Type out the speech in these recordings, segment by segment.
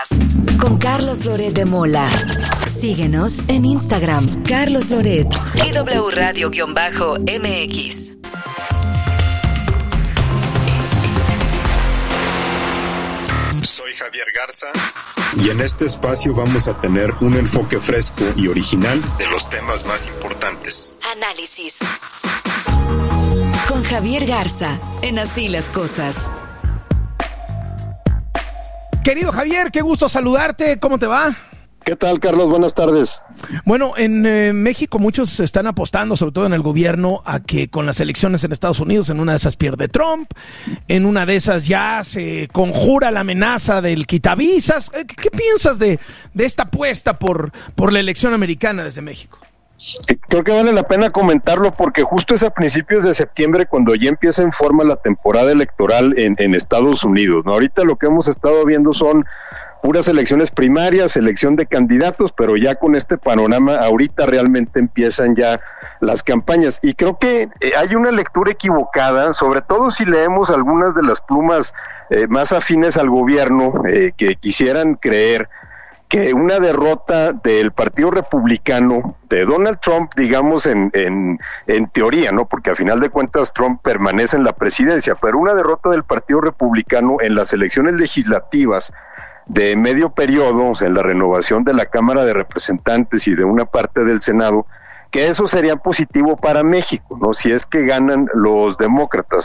Con Carlos Loret de Mola. Síguenos en Instagram, Carlos Loret y W Radio-MX. Soy Javier Garza y en este espacio vamos a tener un enfoque fresco y original de los temas más importantes. Análisis. Con Javier Garza, en Así las Cosas. Querido Javier, qué gusto saludarte. ¿Cómo te va? ¿Qué tal, Carlos? Buenas tardes. Bueno, en México muchos están apostando, sobre todo en el gobierno, a que con las elecciones en Estados Unidos, en una de esas pierde Trump, en una de esas ya se conjura la amenaza del quitavisas. ¿Qué piensas de esta apuesta por la elección americana desde México? Creo que vale la pena comentarlo porque justo es a principios de septiembre cuando ya empieza en forma la temporada electoral en Estados Unidos, ¿no? Ahorita lo que hemos estado viendo son puras elecciones primarias, elección de candidatos, pero ya con este panorama ahorita realmente empiezan ya las campañas. Y creo que hay una lectura equivocada, sobre todo si leemos algunas de las plumas más afines al gobierno que quisieran creer que una derrota del Partido Republicano, de Donald Trump, digamos en teoría, ¿no? Porque a final de cuentas Trump permanece en la presidencia, pero una derrota del Partido Republicano en las elecciones legislativas de medio periodo, o sea, en la renovación de la Cámara de Representantes y de una parte del Senado, que eso sería positivo para México, ¿no? Si es que ganan los demócratas.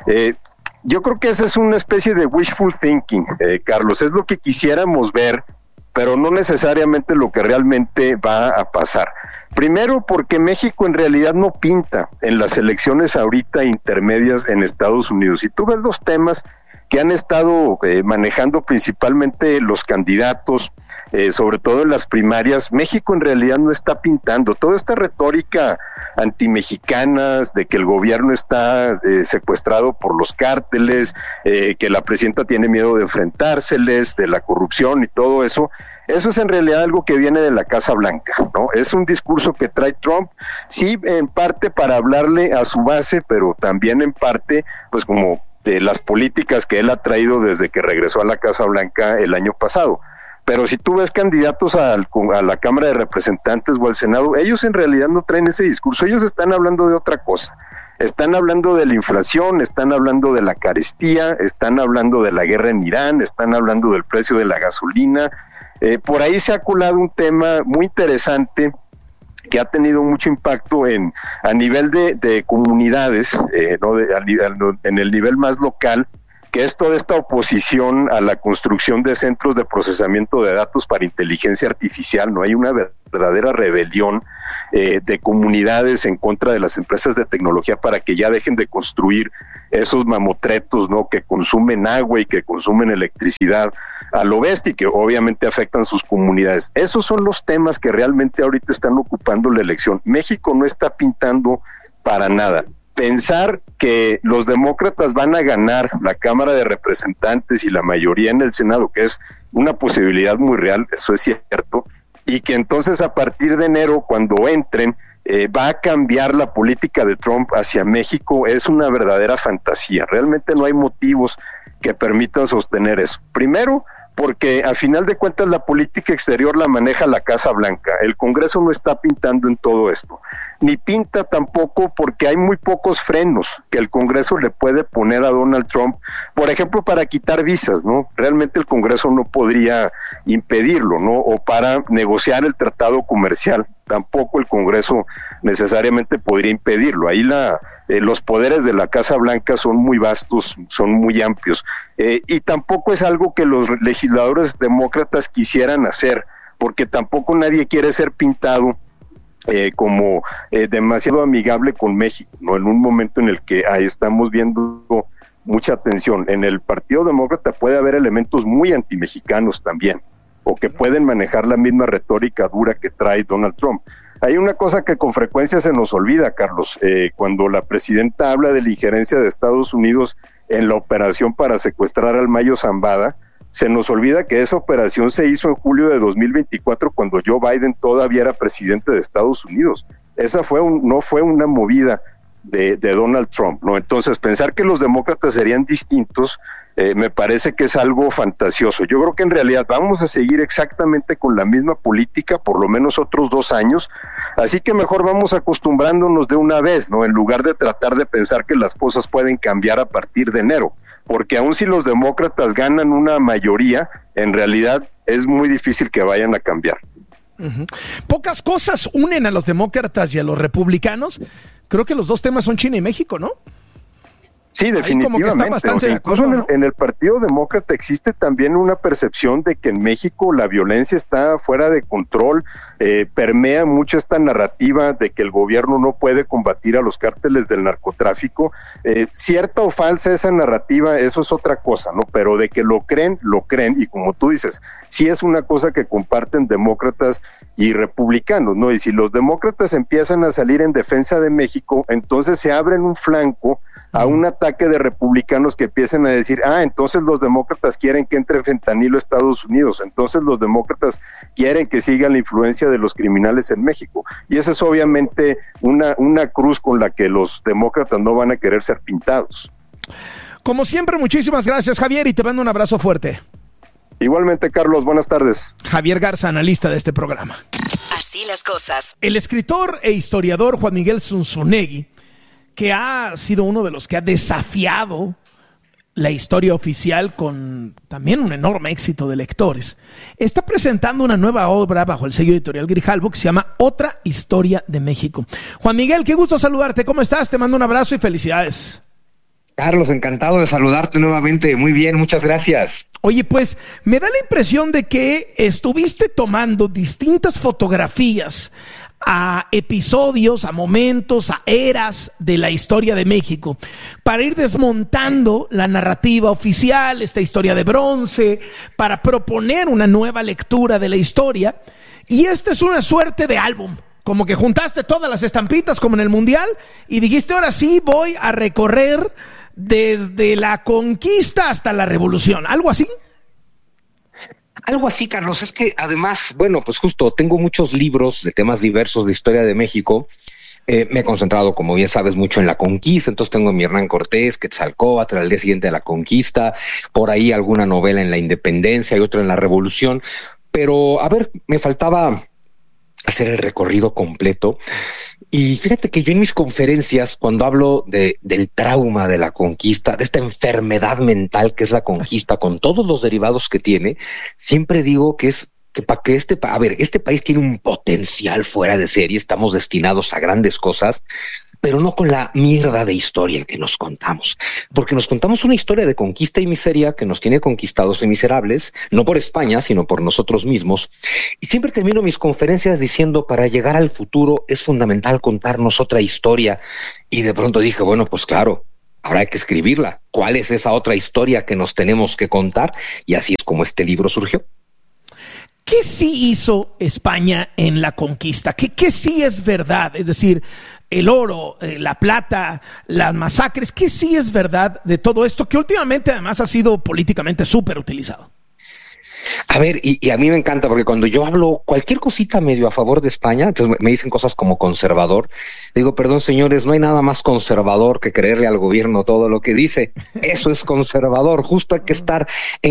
Yo creo que esa es una especie de wishful thinking, Carlos, es lo que quisiéramos ver, pero no necesariamente lo que realmente va a pasar. Primero, porque México en realidad no pinta en las elecciones ahorita intermedias en Estados Unidos. Si tú ves los temas que han estado manejando principalmente los candidatos, sobre todo en las primarias, México en realidad no está pintando. Toda esta retórica antimexicanas de que el gobierno está secuestrado por los cárteles, que la presidenta tiene miedo de enfrentárseles, de la corrupción y todo eso, eso es en realidad algo que viene de la Casa Blanca, ¿no? Es un discurso que trae Trump, sí, en parte para hablarle a su base, pero también en parte, pues como las políticas que él ha traído desde que regresó a la Casa Blanca el año pasado. Pero si tú ves candidatos a la Cámara de Representantes o al Senado, ellos en realidad no traen ese discurso, ellos están hablando de otra cosa. Están hablando de la inflación, están hablando de la carestía, están hablando de la guerra en Irán, están hablando del precio de la gasolina. Por ahí se ha colado un tema muy interesante que ha tenido mucho impacto a nivel de comunidades, ¿no? En el nivel más local, que es toda esta oposición a la construcción de centros de procesamiento de datos para inteligencia artificial, ¿no? Hay una verdadera rebelión de comunidades en contra de las empresas de tecnología para que ya dejen de construir esos mamotretos, ¿no? Que consumen agua y que consumen electricidad a lo bestia y que obviamente afectan sus comunidades. Esos son los temas que realmente ahorita están ocupando la elección. México no está pintando para nada. Pensar que los demócratas van a ganar la Cámara de Representantes y la mayoría en el Senado, que es una posibilidad muy real, eso es cierto, y que entonces a partir de enero, cuando entren, va a cambiar la política de Trump hacia México, es una verdadera fantasía. Realmente no hay motivos que permitan sostener eso. Primero, porque a final de cuentas la política exterior la maneja la Casa Blanca. El Congreso no está pintando en todo esto. Ni pinta tampoco porque hay muy pocos frenos que el Congreso le puede poner a Donald Trump, por ejemplo, para quitar visas, ¿no? Realmente el Congreso no podría impedirlo, ¿no? O para negociar el tratado comercial, tampoco el Congreso necesariamente podría impedirlo. Ahí los poderes de la Casa Blanca son muy vastos, son muy amplios, y tampoco es algo que los legisladores demócratas quisieran hacer, porque tampoco nadie quiere ser pintado como demasiado amigable con México, ¿no? En un momento en el que ahí estamos viendo mucha tensión. En el Partido Demócrata puede haber elementos muy antimexicanos también, o que pueden manejar la misma retórica dura que trae Donald Trump. Hay una cosa que con frecuencia se nos olvida, Carlos, cuando la presidenta habla de la injerencia de Estados Unidos en la operación para secuestrar al Mayo Zambada, se nos olvida que esa operación se hizo en julio de 2024 cuando Joe Biden todavía era presidente de Estados Unidos. Esa no fue una movida de Donald Trump, ¿no? Entonces, pensar que los demócratas serían distintos me parece que es algo fantasioso. Yo creo que en realidad vamos a seguir exactamente con la misma política por lo menos otros 2 años, así que mejor vamos acostumbrándonos de una vez, ¿no? En lugar de tratar de pensar que las cosas pueden cambiar a partir de enero, porque aun si los demócratas ganan una mayoría, en realidad es muy difícil que vayan a cambiar. Uh-huh. Pocas cosas unen a los demócratas y a los republicanos. Creo que los dos temas son China y México, ¿no? Sí, definitivamente. O sea, incluso en el Partido Demócrata existe también una percepción de que en México la violencia está fuera de control, permea mucho esta narrativa de que el gobierno no puede combatir a los cárteles del narcotráfico. Cierta o falsa esa narrativa, eso es otra cosa, ¿no? Pero de que lo creen, y como tú dices, sí es una cosa que comparten demócratas y republicanos, ¿no? Y si los demócratas empiezan a salir en defensa de México, entonces se abren un flanco a un ataque de republicanos que empiecen a decir, entonces los demócratas quieren que entre fentanilo a Estados Unidos, entonces los demócratas quieren que siga la influencia de los criminales en México, y esa es obviamente una cruz con la que los demócratas no van a querer ser pintados. Como siempre, muchísimas gracias, Javier, y te mando un abrazo fuerte. Igualmente, Carlos, buenas tardes. Javier Garza, analista de este programa. Así las cosas. El escritor e historiador Juan Miguel Zunzunegui, que ha sido uno de los que ha desafiado la historia oficial con también un enorme éxito de lectores, está presentando una nueva obra bajo el sello editorial Grijalbo que se llama Otra Historia de México. Juan Miguel, qué gusto saludarte, ¿cómo estás? Te mando un abrazo y felicidades. Carlos, encantado de saludarte nuevamente, muy bien, muchas gracias. Oye, pues me da la impresión de que estuviste tomando distintas fotografías a episodios, a momentos, a eras de la historia de México, para ir desmontando la narrativa oficial, esta historia de bronce, para proponer una nueva lectura de la historia. Y esta es una suerte de álbum, como que juntaste todas las estampitas como en el Mundial y dijiste, ahora sí voy a recorrer desde la conquista hasta la revolución, ¿algo así? Algo así, Carlos, es que además, bueno, pues justo tengo muchos libros de temas diversos de historia de México. Me he concentrado, como bien sabes, mucho en la conquista, entonces tengo mi Hernán Cortés, Quetzalcóatl, al día siguiente de la conquista, por ahí alguna novela en la independencia y otra en la revolución, pero a ver, me faltaba hacer el recorrido completo. Y fíjate que yo en mis conferencias, cuando hablo del trauma de la conquista, de esta enfermedad mental que es la conquista, con todos los derivados que tiene, siempre digo que es que para que este país tiene un potencial fuera de serie, estamos destinados a grandes cosas, pero no con la mierda de historia que nos contamos, porque nos contamos una historia de conquista y miseria que nos tiene conquistados y miserables, no por España, sino por nosotros mismos. Y siempre termino mis conferencias diciendo, para llegar al futuro es fundamental contarnos otra historia. Y de pronto dije, bueno, pues claro, ahora hay que escribirla. ¿Cuál es esa otra historia que nos tenemos que contar? Y así es como este libro surgió. ¿Qué sí hizo España en la conquista? ¿Qué sí es verdad? Es decir, el oro, la plata, las masacres, ¿qué sí es verdad de todo esto que últimamente además ha sido políticamente súper utilizado? A ver, y a mí me encanta porque cuando yo hablo cualquier cosita medio a favor de España, entonces me dicen cosas como conservador. Digo, perdón señores, no hay nada más conservador que creerle al gobierno todo lo que dice. Eso es conservador. Justo hay que estar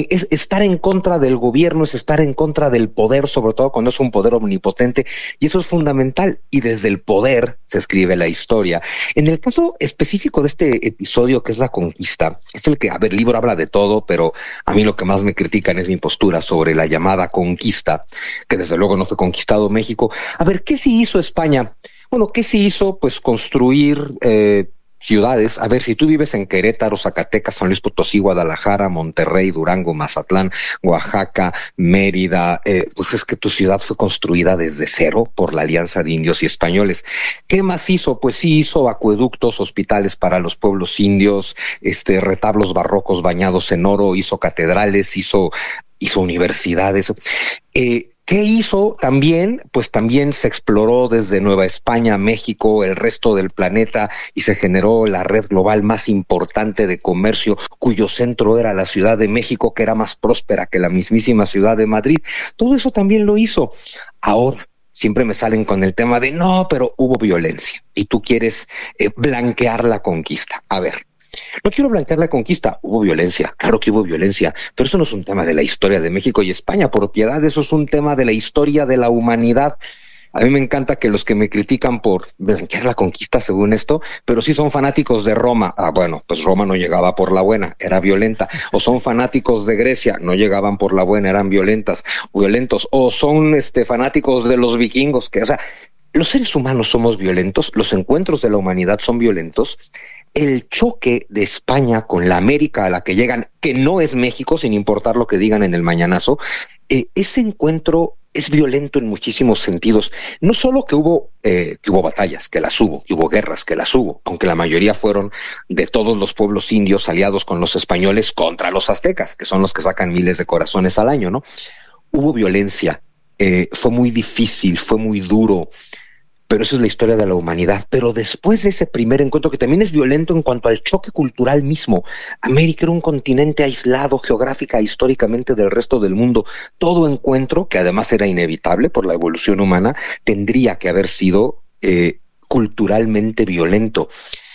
en contra del gobierno, es estar en contra del poder, sobre todo cuando es un poder omnipotente, y eso es fundamental. Y desde el poder se escribe la historia. En el caso específico de este episodio, que es la conquista, es el que, a ver, el libro habla de todo, pero a mí lo que más me critican es mi postura sobre la llamada conquista, que desde luego no fue conquistado México. A ver, ¿qué sí hizo España? Bueno, ¿qué sí hizo? Pues construir ciudades. A ver, si tú vives en Querétaro, Zacatecas, San Luis Potosí, Guadalajara, Monterrey, Durango, Mazatlán, Oaxaca, Mérida, pues es que tu ciudad fue construida desde cero por la alianza de indios y españoles. ¿Qué más hizo? Pues sí hizo acueductos, hospitales para los pueblos indios, retablos barrocos bañados en oro, hizo catedrales, hizo universidades. ¿Qué hizo también? Pues también se exploró desde Nueva España, México, el resto del planeta, y se generó la red global más importante de comercio, cuyo centro era la Ciudad de México, que era más próspera que la mismísima Ciudad de Madrid. Todo eso también lo hizo. Ahora, siempre me salen con el tema de no, pero hubo violencia y tú quieres blanquear la conquista. A ver, No quiero blanquear la conquista, hubo violencia, claro que hubo violencia, pero eso no es un tema de la historia de México y España, por piedad, eso es un tema de la historia de la humanidad. A mí me encanta que los que me critican por blanquear la conquista según esto, pero sí son fanáticos de Roma. Bueno, pues Roma no llegaba por la buena, era violenta. O son fanáticos de Grecia, no llegaban por la buena, eran violentos. O son fanáticos de los vikingos, que, o sea, los seres humanos somos violentos, los encuentros de la humanidad son violentos. El choque de España con la América a la que llegan, que no es México, sin importar lo que digan en el mañanazo, ese encuentro es violento en muchísimos sentidos. No solo que hubo batallas, que las hubo, que hubo guerras, que las hubo, aunque la mayoría fueron de todos los pueblos indios aliados con los españoles contra los aztecas, que son los que sacan miles de corazones al año, ¿no? Hubo violencia, fue muy difícil, fue muy duro, pero eso es la historia de la humanidad. Pero después de ese primer encuentro, que también es violento en cuanto al choque cultural mismo, América era un continente aislado geográfica e históricamente del resto del mundo. Todo encuentro, que además era inevitable por la evolución humana, tendría que haber sido culturalmente violento.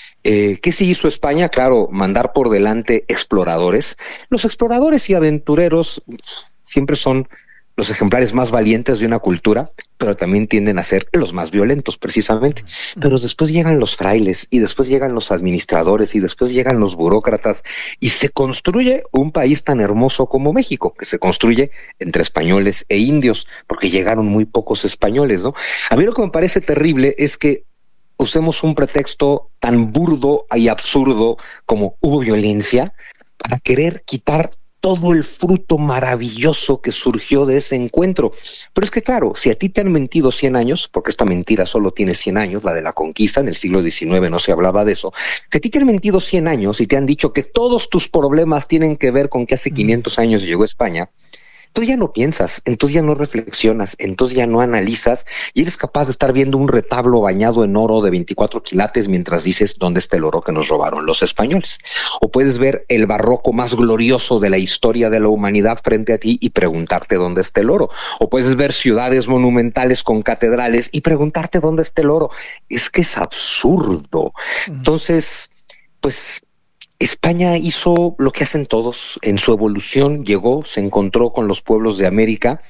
¿Qué se hizo España? Claro, mandar por delante exploradores. Los exploradores y aventureros siempre son los ejemplares más valientes de una cultura, pero también tienden a ser los más violentos, precisamente. Pero después llegan los frailes, y después llegan los administradores, y después llegan los burócratas, y se construye un país tan hermoso como México, que se construye entre españoles e indios, porque llegaron muy pocos españoles, ¿no? A mí lo que me parece terrible es que usemos un pretexto tan burdo y absurdo como hubo violencia para querer quitar todo el fruto maravilloso que surgió de ese encuentro. Pero es que claro, si a ti te han mentido 100 años, porque esta mentira solo tiene 100 años, la de la conquista, en el siglo XIX no se hablaba de eso, si a ti te han mentido 100 años y te han dicho que todos tus problemas tienen que ver con que hace 500 años llegó España, entonces ya no piensas, entonces ya no reflexionas, entonces ya no analizas y eres capaz de estar viendo un retablo bañado en oro de 24 quilates mientras dices ¿dónde está el oro que nos robaron los españoles? O puedes ver el barroco más glorioso de la historia de la humanidad frente a ti y preguntarte ¿dónde está el oro? O puedes ver ciudades monumentales con catedrales y preguntarte ¿dónde está el oro? Es que es absurdo. Entonces, pues España hizo lo que hacen todos en su evolución, llegó, se encontró con los pueblos de América,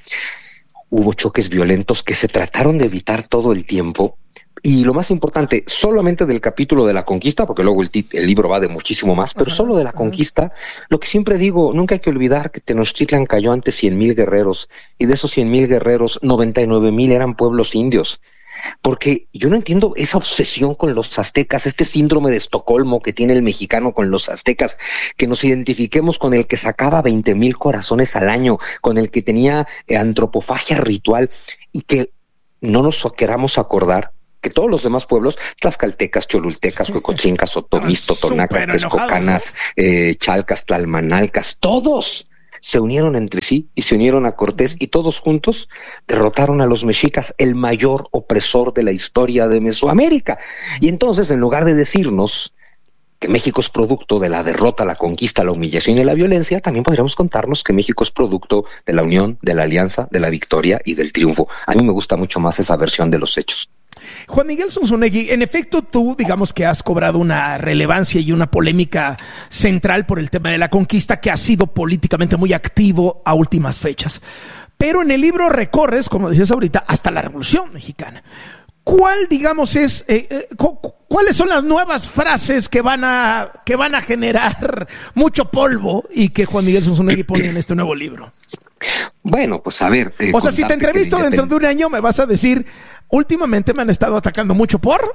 hubo choques violentos que se trataron de evitar todo el tiempo, y lo más importante, solamente del capítulo de la conquista, porque luego el libro va de muchísimo más, pero solo de la conquista, lo que siempre digo, nunca hay que olvidar que Tenochtitlan cayó ante 100,000 guerreros, y de esos 100,000 guerreros, 99,000 eran pueblos indios. Porque yo no entiendo esa obsesión con los aztecas, este síndrome de Estocolmo que tiene el mexicano con los aztecas, que nos identifiquemos con el que sacaba 20,000 corazones al año, con el que tenía antropofagia ritual, y que no nos queramos acordar que todos los demás pueblos, tlaxcaltecas, cholultecas, huecochincas, otomís, totonacas, texcocanas, chalcas, tlalmanalcas, todos se unieron entre sí y se unieron a Cortés, y todos juntos derrotaron a los mexicas, el mayor opresor de la historia de Mesoamérica. Y entonces, en lugar de decirnos que México es producto de la derrota, la conquista, la humillación y la violencia, también podríamos contarnos que México es producto de la unión, de la alianza, de la victoria y del triunfo. A mí me gusta mucho más esa versión de los hechos. Juan Miguel Zunzunegui, en efecto tú, digamos que has cobrado una relevancia y una polémica central por el tema de la conquista, que ha sido políticamente muy activo a últimas fechas. Pero en el libro recorres, como decías ahorita, hasta la Revolución Mexicana. ¿Cuál, digamos, cuáles son las nuevas frases que van a generar mucho polvo y que Juan Miguel Zunzunegui pone en este nuevo libro? Bueno, pues a ver. O sea, si te entrevisto dentro de un año, me vas a decir, últimamente me han estado atacando mucho por...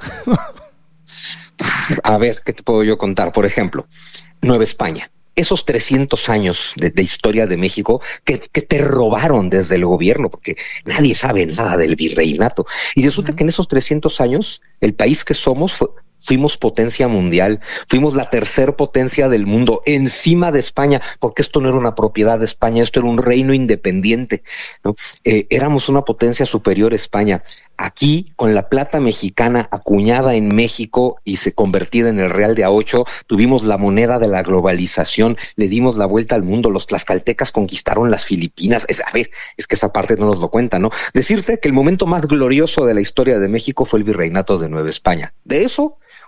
A ver, ¿qué te puedo yo contar? Por ejemplo, Nueva España. Esos 300 años de historia de México que te robaron desde el gobierno, porque nadie sabe nada del virreinato. Y resulta que en esos 300 años, el país que somos fuimos potencia mundial, fuimos la tercer potencia del mundo, encima de España, porque esto no era una propiedad de España, esto era un reino independiente, ¿no? Éramos una potencia superior a España. Aquí, con la plata mexicana acuñada en México y se convertida en el real de A8, tuvimos la moneda de la globalización, le dimos la vuelta al mundo, los tlaxcaltecas conquistaron las Filipinas. Es que esa parte no nos lo cuenta, ¿no? Decirte que el momento más glorioso de la historia de México fue el virreinato de Nueva España. De eso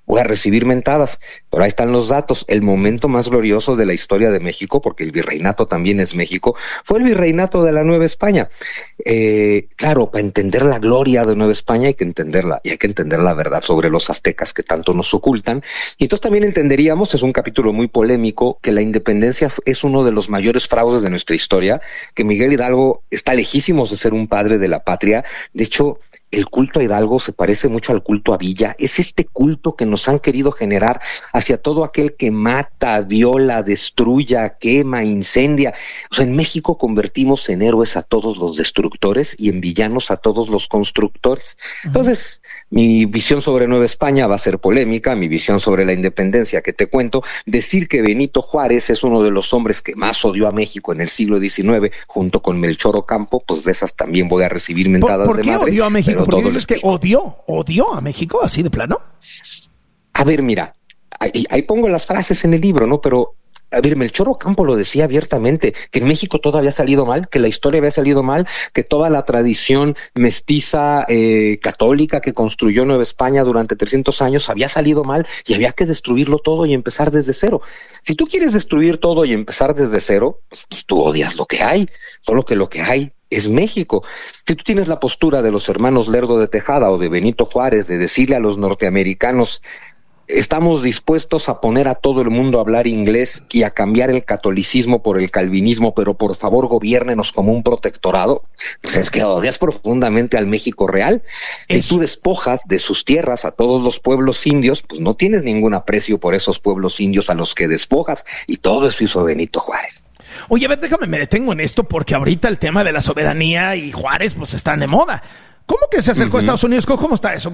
voy a recibir mentadas, pero ahí están los datos. El momento más glorioso de la historia de México, porque el virreinato también es México, fue el virreinato de la Nueva España. Claro, para entender la gloria de Nueva España hay que entenderla, y hay que entender la verdad sobre los aztecas que tanto nos ocultan. Y entonces también entenderíamos, es un capítulo muy polémico, que la independencia es uno de los mayores fraudes de nuestra historia, que Miguel Hidalgo está lejísimos de ser un padre de la patria. De hecho, el culto a Hidalgo se parece mucho al culto a Villa. Es este culto que nos han querido generar hacia todo aquel que mata, viola, destruya, quema, incendia. O sea, en México convertimos en héroes a todos los destructores y en villanos a todos los constructores. Entonces, mi visión sobre Nueva España va a ser polémica, mi visión sobre la independencia que te cuento, decir que Benito Juárez es uno de los hombres que más odió a México en el siglo XIX, junto con Melchor Ocampo, pues de esas también voy a recibir mentadas de madre. ¿Por qué odió a México? ¿Por qué dices que odió a México así de plano? A ver, mira, ahí pongo las frases en el libro, ¿no? Pero, a ver, Melchor Ocampo lo decía abiertamente, que en México todo había salido mal, que la historia había salido mal, que toda la tradición mestiza católica que construyó Nueva España durante 300 años había salido mal y había que destruirlo todo y empezar desde cero. Si tú quieres destruir todo y empezar desde cero, pues tú odias lo que hay, solo que lo que hay es México. Si tú tienes la postura de los hermanos Lerdo de Tejada o de Benito Juárez de decirle a los norteamericanos: estamos dispuestos a poner a todo el mundo a hablar inglés y a cambiar el catolicismo por el calvinismo, pero por favor gobiérnenos como un protectorado, pues es que odias profundamente al México real. Si tú despojas de sus tierras a todos los pueblos indios, pues no tienes ningún aprecio por esos pueblos indios a los que despojas, y todo eso hizo Benito Juárez. Oye, a ver, déjame, me detengo en esto porque ahorita el tema de la soberanía y Juárez pues están de moda. ¿Cómo que se acercó a Estados Unidos? ¿Cómo está eso?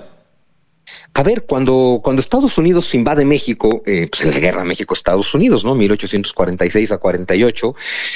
A ver, cuando Estados Unidos invade México, pues en la guerra México-Estados Unidos, ¿no? 1846 a 48,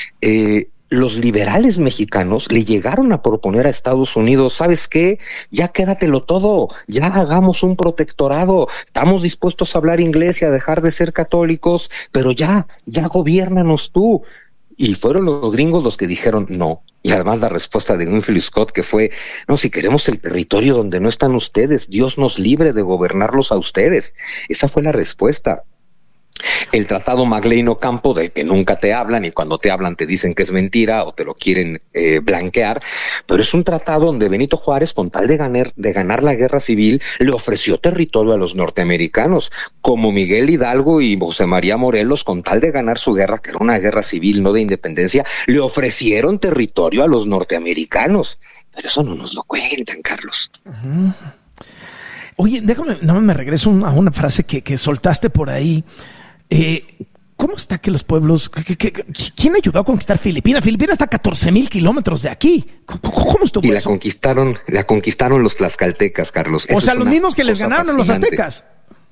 los liberales mexicanos le llegaron a proponer a Estados Unidos: ¿sabes qué? Ya quédatelo todo, ya hagamos un protectorado, estamos dispuestos a hablar inglés y a dejar de ser católicos, pero ya gobiérnanos tú. Y fueron los gringos los que dijeron no. Y además la respuesta de Winfield Scott, que fue: no, si queremos el territorio donde no están ustedes, Dios nos libre de gobernarlos a ustedes. Esa fue la respuesta. El tratado Magleno-Ocampo, del que nunca te hablan, y cuando te hablan te dicen que es mentira o te lo quieren blanquear, pero es un tratado donde Benito Juárez, con tal de ganar la guerra civil, le ofreció territorio a los norteamericanos, como Miguel Hidalgo y José María Morelos, con tal de ganar su guerra, que era una guerra civil, no de independencia, le ofrecieron territorio a los norteamericanos. Pero eso no nos lo cuentan, Carlos. Uh-huh. Oye, déjame, no me regreso a una frase que soltaste por ahí. ¿Cómo está que los pueblos... ¿Quién ayudó a conquistar Filipinas? Filipinas está a 14,000 kilómetros de aquí. ¿Cómo estuvo eso? La conquistaron los tlaxcaltecas, Carlos. O sea, los mismos que les ganaron a los aztecas.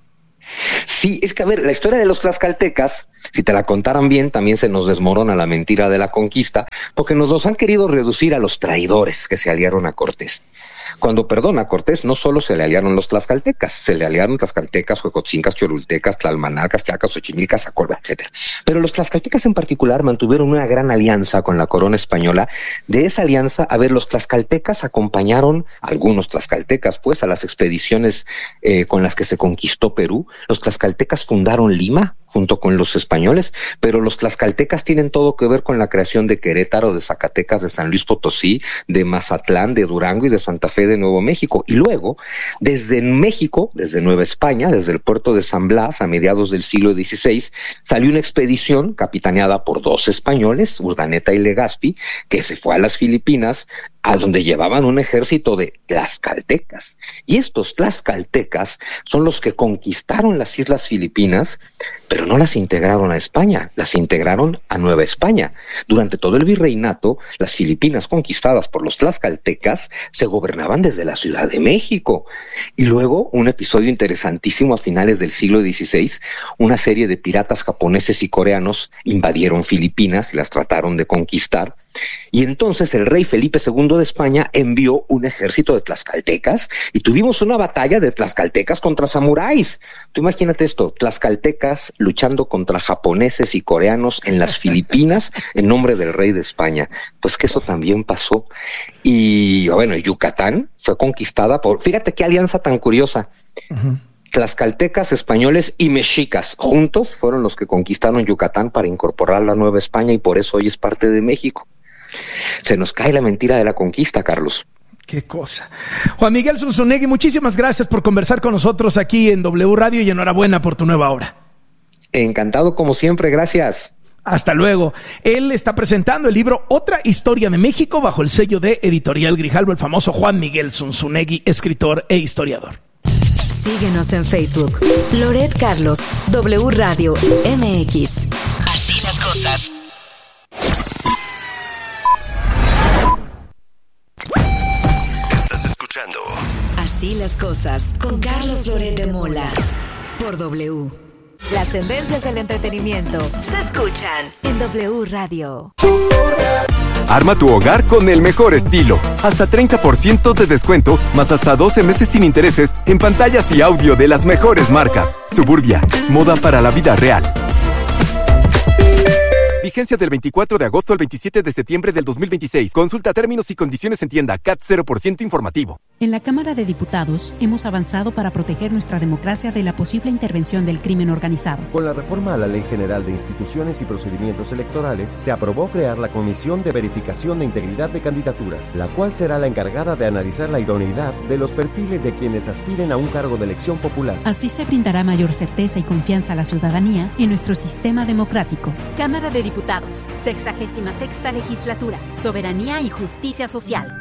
Sí, es que a ver, la historia de los tlaxcaltecas, si te la contaran bien, también se nos desmorona la mentira de la conquista, porque nos los han querido reducir a los traidores que se aliaron a Cortés. Cuando perdona Cortés, no solo se le aliaron los tlaxcaltecas, se le aliaron tlaxcaltecas, huecotzincas, cholultecas, tlalmanalcas, chacas, xochimilcas, acolba, etc. Pero los tlaxcaltecas en particular mantuvieron una gran alianza con la corona española. De esa alianza, a ver, los tlaxcaltecas acompañaron, algunos tlaxcaltecas, pues, a las expediciones con las que se conquistó Perú. Los tlaxcaltecas fundaron Lima junto con los españoles, pero los tlaxcaltecas tienen todo que ver con la creación de Querétaro, de Zacatecas, de San Luis Potosí, de Mazatlán, de Durango y de Santa Fe de Nuevo México. Y luego, desde México, desde Nueva España, desde el puerto de San Blas, a mediados del siglo XVI, salió una expedición capitaneada por dos españoles, Urdaneta y Legazpi, que se fue a las Filipinas, a donde llevaban un ejército de tlaxcaltecas. Y estos tlaxcaltecas son los que conquistaron las Islas Filipinas, pero no las integraron a España, las integraron a Nueva España. Durante todo el virreinato, las Filipinas conquistadas por los tlaxcaltecas se gobernaban desde la Ciudad de México. Y luego, un episodio interesantísimo a finales del siglo XVI, una serie de piratas japoneses y coreanos invadieron Filipinas y las trataron de conquistar. Y entonces el rey Felipe II de España envió un ejército de tlaxcaltecas y tuvimos una batalla de tlaxcaltecas contra samuráis. Tú imagínate esto, tlaxcaltecas luchando contra japoneses y coreanos en las Filipinas en nombre del rey de España. Pues que eso también pasó. Y bueno, Yucatán fue conquistada por... Fíjate qué alianza tan curiosa. Uh-huh. tlaxcaltecas, españoles y mexicas juntos fueron los que conquistaron Yucatán para incorporar la Nueva España y por eso hoy es parte de México. Se nos cae la mentira de la conquista, Carlos. Qué cosa. Juan Miguel Zunzunegui, muchísimas gracias por conversar con nosotros aquí en W Radio y enhorabuena por tu nueva obra. Encantado como siempre, gracias. Hasta luego. Él está presentando el libro Otra Historia de México bajo el sello de Editorial Grijalbo, el famoso Juan Miguel Zunzunegui, escritor e historiador. Síguenos en Facebook. Loret Carlos, W Radio MX. Así las cosas. Estás escuchando Así las cosas con Carlos Loret de Mola por W. Las tendencias del entretenimiento se escuchan en W Radio. Arma tu hogar con el mejor estilo. Hasta 30% de descuento, más hasta 12 meses sin intereses en pantallas y audio de las mejores marcas. Suburbia, moda para la vida real. Vigencia del 24 de agosto al 27 de septiembre del 2026. Consulta términos y condiciones en tienda. CAT 0% informativo. En la Cámara de Diputados hemos avanzado para proteger nuestra democracia de la posible intervención del crimen organizado. Con la reforma a la Ley General de Instituciones y Procedimientos Electorales, se aprobó crear la Comisión de Verificación de Integridad de Candidaturas, la cual será la encargada de analizar la idoneidad de los perfiles de quienes aspiren a un cargo de elección popular. Así se brindará mayor certeza y confianza a la ciudadanía en nuestro sistema democrático. Cámara de Diputados, 66ª Legislatura, Soberanía y Justicia Social.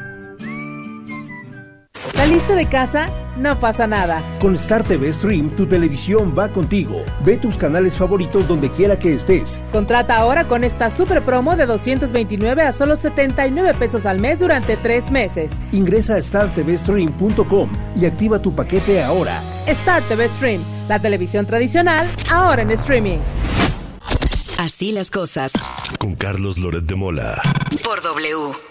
¿Saliste de casa? No pasa nada. Con Star TV Stream, tu televisión va contigo. Ve tus canales favoritos donde quiera que estés. Contrata ahora con esta super promo de 229 a solo 79 pesos al mes durante 3 meses. Ingresa a startvstream.com y activa tu paquete ahora. Star TV Stream, la televisión tradicional, ahora en streaming. Así las cosas. Con Carlos Loret de Mola. Por W.